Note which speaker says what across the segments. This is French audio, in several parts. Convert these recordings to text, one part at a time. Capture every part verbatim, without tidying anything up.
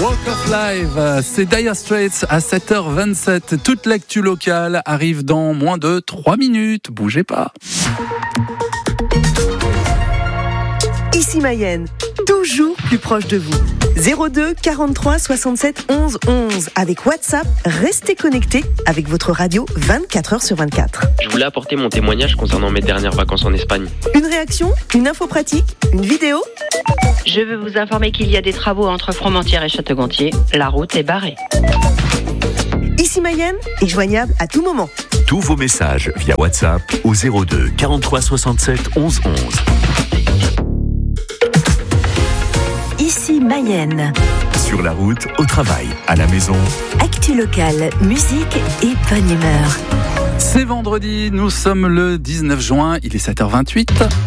Speaker 1: Walk of Life, c'est Dire Straits à sept heures vingt-sept. Toute l'actu locale arrive dans moins de trois minutes. Bougez pas.
Speaker 2: Ici Mayenne, toujours plus proche de vous. zéro deux quarante-trois soixante-sept onze onze. Avec WhatsApp, restez connectés avec votre radio vingt-quatre heures sur vingt-quatre.
Speaker 3: Je voulais apporter mon témoignage concernant mes dernières vacances en Espagne.
Speaker 2: Une réaction, une info pratique, une vidéo.
Speaker 4: Je veux vous informer qu'il y a des travaux entre Fromentieres et Château-Gontier. La route est barrée.
Speaker 2: Ici Mayenne est joignable à tout moment.
Speaker 5: Tous vos messages via WhatsApp au zéro deux quarante-trois soixante-sept onze onze.
Speaker 6: Ici Mayenne.
Speaker 5: Sur la route, au travail, à la maison.
Speaker 6: Actu locale, musique et bonne humeur.
Speaker 1: C'est vendredi, nous sommes le dix-neuf juin, il est sept heures vingt-huit.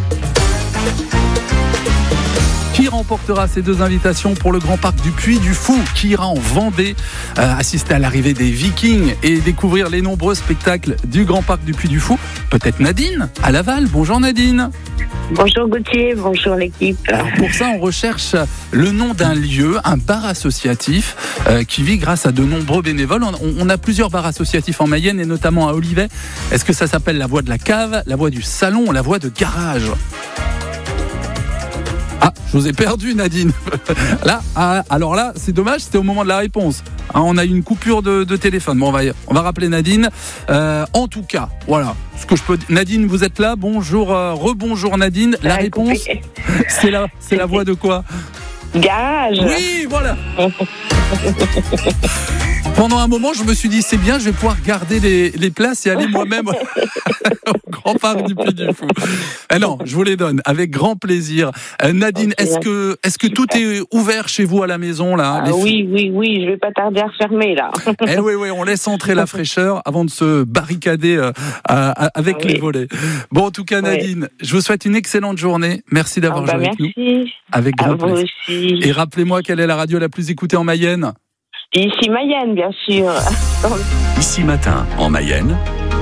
Speaker 1: Qui remportera ces deux invitations pour le Grand Parc du Puy du Fou, qui ira en Vendée, euh, assister à l'arrivée des Vikings et découvrir les nombreux spectacles du Grand Parc du Puy du Fou? Peut-être Nadine, à Laval. Bonjour Nadine.
Speaker 7: Bonjour Gauthier, bonjour l'équipe.
Speaker 1: Alors pour ça, on recherche le nom d'un lieu, un bar associatif euh, qui vit grâce à de nombreux bénévoles. On, on a plusieurs bars associatifs en Mayenne et notamment à Olivet. Est-ce que ça s'appelle la voie de la cave, la voie du salon, la voie de garage? Ah, je vous ai perdu Nadine. Là, ah, alors là, c'est dommage, c'était au moment de la réponse. Hein, on a eu une coupure de, de téléphone. Bon, on va, on va rappeler Nadine. Euh, en tout cas, voilà. Ce que je peux. Nadine, vous êtes là. Bonjour, euh, rebonjour Nadine. La réponse, c'est la, c'est la voie de quoi?
Speaker 7: Garage.
Speaker 1: Oui, voilà. Pendant un moment, je me suis dit, c'est bien, je vais pouvoir garder les, les places et aller moi-même au Grand Parc du Puy du Fou. Eh non, je vous les donne avec grand plaisir. Euh, Nadine, okay. est-ce que, est-ce que tout est ouvert chez vous à la maison là?
Speaker 7: Ah, oui, oui, oui, je vais pas tarder à refermer là.
Speaker 1: Eh oui, oui, on laisse entrer la fraîcheur avant de se barricader euh, à, à, avec ah, les oui. volets. Bon, en tout cas, Nadine, oui. je vous souhaite une excellente journée. Merci d'avoir ah, bah, joué
Speaker 7: merci.
Speaker 1: avec nous. Avec grand
Speaker 7: à
Speaker 1: plaisir.
Speaker 7: Vous aussi.
Speaker 1: Et rappelez-moi quelle est la radio la plus écoutée en Mayenne?
Speaker 7: Ici Mayenne, bien sûr.
Speaker 5: Ici Matin, en Mayenne,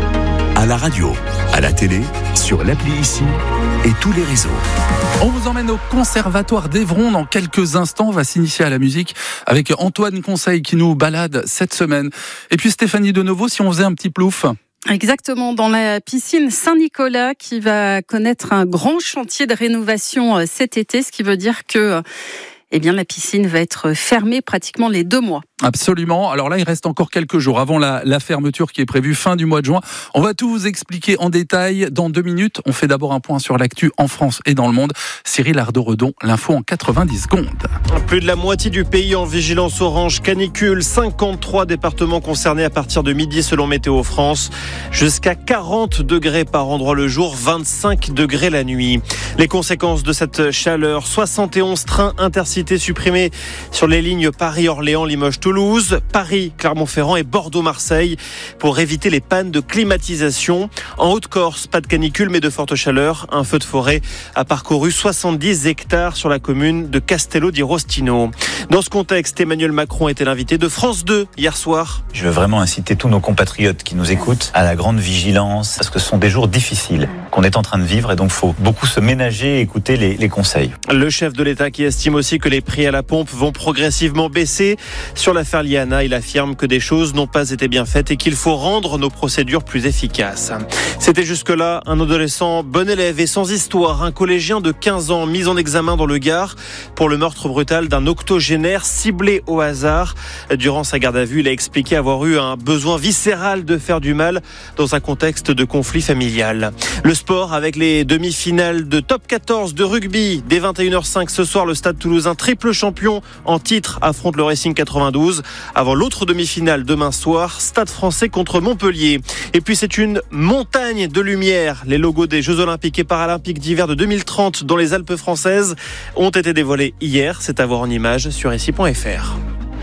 Speaker 5: à la radio, à la télé, sur l'appli Ici et tous les réseaux.
Speaker 1: On vous emmène au Conservatoire d'Evron dans quelques instants. On va s'initier à la musique avec Antoine Conseil qui nous balade cette semaine. Et puis Stéphanie de Novo, si on faisait un petit plouf.
Speaker 8: Exactement, dans la piscine Saint-Nicolas qui va connaître un grand chantier de rénovation cet été, ce qui veut dire que eh bien, la piscine va être fermée pratiquement les deux mois.
Speaker 1: Absolument. Alors là, il reste encore quelques jours avant la, la fermeture qui est prévue fin du mois de juin. On va tout vous expliquer en détail dans deux minutes. On fait d'abord un point sur l'actu en France et dans le monde. Cyril Ardo-Redon, l'info en quatre-vingt-dix secondes.
Speaker 9: Plus de la moitié du pays en vigilance orange canicule. cinquante-trois départements concernés à partir de midi selon Météo France. Jusqu'à quarante degrés par endroit le jour, vingt-cinq degrés la nuit. Les conséquences de cette chaleur, soixante et onze trains intercités supprimés sur les lignes Paris-Orléans, Limoges-Toulouse, Paris-Clermont-Ferrand et Bordeaux-Marseille pour éviter les pannes de climatisation. En Haute-Corse, pas de canicule mais de forte chaleur. Un feu de forêt a parcouru soixante-dix hectares sur la commune de Castello di Rostino. Dans ce contexte, Emmanuel Macron était l'invité de France deux hier soir.
Speaker 10: Je veux vraiment inciter tous nos compatriotes qui nous écoutent à la grande vigilance parce que ce sont des jours difficiles qu'on est en train de vivre et donc il faut beaucoup se ménager et écouter les, les conseils.
Speaker 9: Le chef de l'État qui estime aussi que les prix à la pompe vont progressivement baisser. Sur l'affaire Liana, il affirme que des choses n'ont pas été bien faites et qu'il faut rendre nos procédures plus efficaces. C'était jusque-là un adolescent bon élève et sans histoire, un collégien de quinze ans mis en examen dans le Gard pour le meurtre brutal d'un octogénaire ciblé au hasard. Durant sa garde à vue, il a expliqué avoir eu un besoin viscéral de faire du mal dans un contexte de conflit familial. Le sport avec les demi-finales de top quatorze de rugby. Dès vingt et une heures cinq ce soir, le Stade Toulousain, triple champion en titre, affronte le Racing quatre-vingt-douze. Avant l'autre demi-finale demain soir, Stade Français contre Montpellier. Et puis c'est une montagne de lumière. Les logos des Jeux Olympiques et Paralympiques d'hiver de deux mille trente dans les Alpes françaises ont été dévoilés hier. C'est à voir en images sur ici point f r.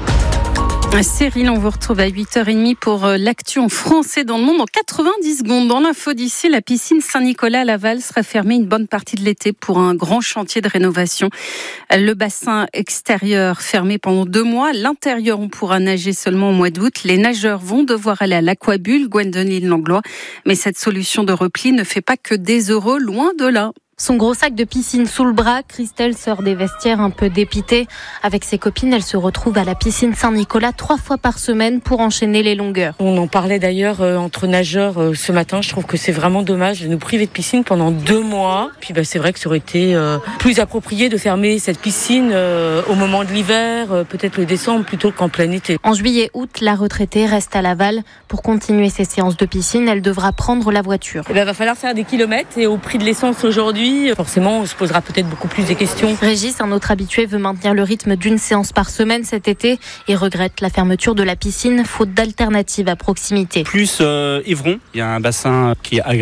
Speaker 8: Cyril, on vous retrouve à huit heures trente pour l'actu en France et dans le monde en quatre-vingt-dix secondes. Dans l'info d'ici, la piscine Saint-Nicolas à Laval sera fermée une bonne partie de l'été pour un grand chantier de rénovation. Le bassin extérieur fermé pendant deux mois. L'intérieur, on pourra nager seulement au mois d'août. Les nageurs vont devoir aller à l'Aquabulle, Gwendoline Langlois. Mais cette solution de repli ne fait pas que des heureux, loin de là.
Speaker 11: Son gros sac de piscine sous le bras, Christelle sort des vestiaires un peu dépitée. Avec ses copines, elle se retrouve à la piscine Saint-Nicolas trois fois par semaine pour enchaîner les longueurs.
Speaker 12: On en parlait d'ailleurs euh, entre nageurs euh, ce matin. Je trouve que c'est vraiment dommage de nous priver de piscine pendant deux mois. Puis bah, c'est vrai que ça aurait été euh, plus approprié de fermer cette piscine euh, au moment de l'hiver, euh, peut-être le décembre plutôt qu'en plein été.
Speaker 11: En juillet-août, la retraitée reste à Laval. Pour continuer ses séances de piscine, elle devra prendre la voiture.
Speaker 12: Il va falloir faire des kilomètres et au prix de l'essence aujourd'hui, forcément, on se posera peut-être beaucoup plus de questions.
Speaker 11: Régis, un autre habitué, veut maintenir le rythme d'une séance par semaine cet été et regrette la fermeture de la piscine, faute d'alternatives à proximité.
Speaker 13: Plus euh, Évron, il y a un bassin qui est agréable.